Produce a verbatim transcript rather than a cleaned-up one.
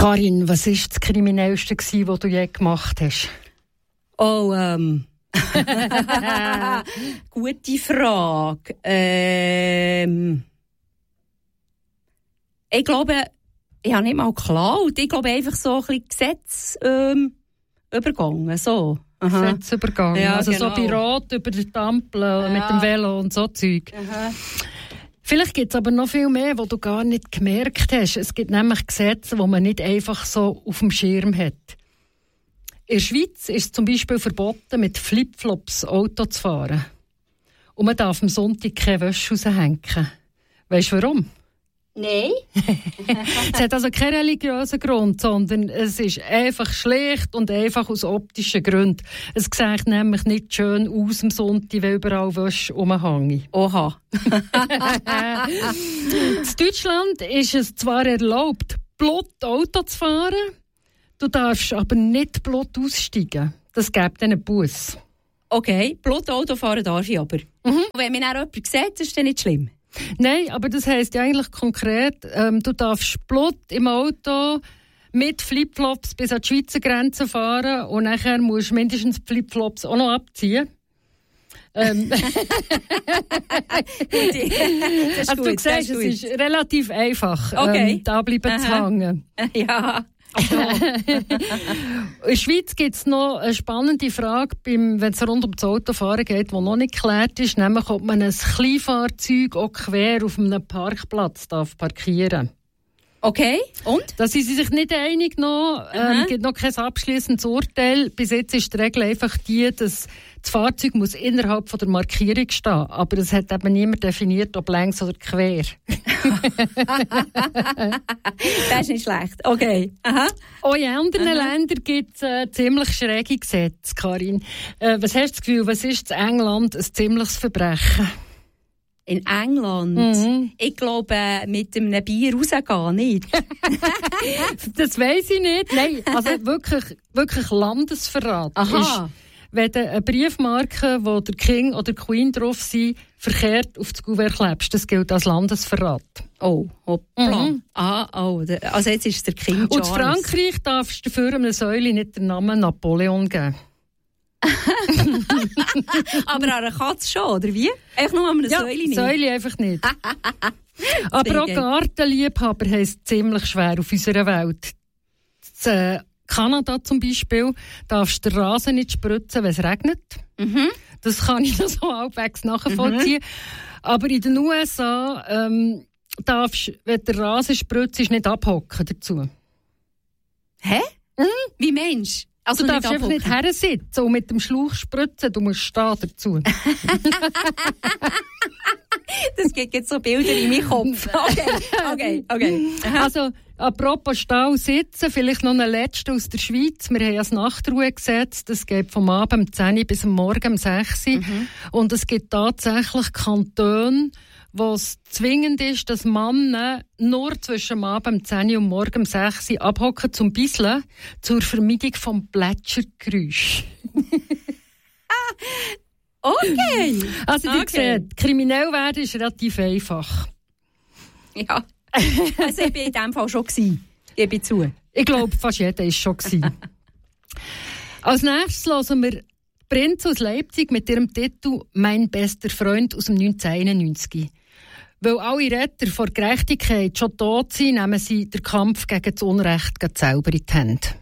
Karin, was war das Kriminellste, was du je gemacht hast? Oh, ähm... Gute Frage. Ähm... Ich glaube, ich habe nicht mal geklaut. Ich glaube einfach so ein bisschen Gesetz ähm, übergangen. So. Gesetz übergangen. Ja, also genau. so bei Rot über die Ampel ja. mit dem Velo und so Zeug. Aha. Vielleicht gibt es aber noch viel mehr, was du gar nicht gemerkt hast. Es gibt nämlich Gesetze, die man nicht einfach so auf dem Schirm hat. In der Schweiz ist es zum Beispiel verboten, mit Flipflops Auto zu fahren. Und man darf am Sonntag keine Wäsche raushängen. Weißt du warum? Nein. Es hat also keinen religiösen Grund, sondern es ist einfach schlicht und einfach aus optischen Gründen. Es sieht nämlich nicht schön aus am Sonntag, wenn überall Wäsche rumhängen. Oha. In Deutschland ist es zwar erlaubt, Blut Auto zu fahren, du darfst aber nicht Blut aussteigen. Das gibt einen Buss. Okay, Blut Auto fahren darf ich aber. Mhm. Wenn mir dann jemand sieht, ist das nicht schlimm. Nein, aber das heisst ja eigentlich konkret, ähm, du darfst Blut im Auto mit Flipflops bis an die Schweizer Grenze fahren und nachher musst du mindestens die Flipflops auch noch abziehen. ähm. das ist also gut, du siehst, es ist relativ einfach, okay. ähm, da bleiben zu hängen. Ja. In der Schweiz gibt es noch eine spannende Frage, wenn es rund um das Autofahren geht, die noch nicht geklärt ist, nämlich ob man ein Kleinfahrzeug auch quer auf einem Parkplatz darf parkieren darf. Okay, und? Da sind sie sich nicht einig noch. Es ähm, gibt noch kein abschließendes Urteil. Bis jetzt ist die Regel einfach die, dass das Fahrzeug muss innerhalb von der Markierung stehen. Aber es hat eben niemand definiert, ob längs oder quer. Das ist nicht schlecht. Okay. Aha. Auch in anderen Aha. Ländern gibt es äh, ziemlich schräge Gesetze, Karin. Äh, was hast du das Gefühl, was ist in England ein ziemliches Verbrechen? In England? Mhm. Ich glaube, mit einem Bier rausgehen nicht. Das weiss ich nicht. Nein, also wirklich, wirklich Landesverrat. Aha. Ist, wenn du eine Briefmarke, wo der King oder Queen drauf sind, verkehrt auf das Kuvert klebst, das gilt als Landesverrat. Oh, hoppla. Mhm. Ah, oh, also jetzt ist es der King Charles. Und in Frankreich darfst du dafür einem Säule nicht den Namen Napoleon geben. Aber an einer Katze schon, oder wie? Einfach nur an einer ja, Säule nicht? Säule einfach nicht. Aber auch Gartenliebhaber haben es ziemlich schwer auf unserer Welt. In äh, Kanada zum Beispiel darfst du den Rasen nicht spritzen, wenn es regnet. Mhm. Das kann ich noch so halbwegs nachvollziehen. Mhm. Aber in den U S A ähm, darfst du, wenn der Rasen spritzt, nicht abhocken dazu. Hä? Mhm. Wie Mensch? Also du darfst einfach nicht hersitzen und mit dem Schlauch spritzen, du musst stehen dazu. Das gibt jetzt so Bilder in meinen Kopf. Okay, okay, okay. Aha. Also, apropos Stau sitzen, vielleicht noch ein letzter aus der Schweiz. Wir haben ja das Nachtruhegesetz, das geht vom Abend um zehn Uhr bis am Morgen um sechs Uhr. Mhm. Und es gibt tatsächlich Kantone, wo es zwingend ist, dass Männer nur zwischen dem Abend um zehn Uhr und morgen um sechs Uhr abhocken zum Bisseln, zur Vermeidung vom Plätschergeräusch. Okay. Also, ihr okay. seht, kriminell werden ist relativ einfach. Ja. Also, ich war in diesem Fall schon gewesen. Gebe ich zu. Ich glaube, fast jeder war schon gewesen. Als nächstes hören wir Prinz aus Leipzig mit ihrem Titel «Mein bester Freund» aus dem neunzehnhunderteinundneunzig. Weil alle Retter vor Gerechtigkeit schon tot sind, nehmen sie den Kampf gegen das Unrecht selber in die Hände.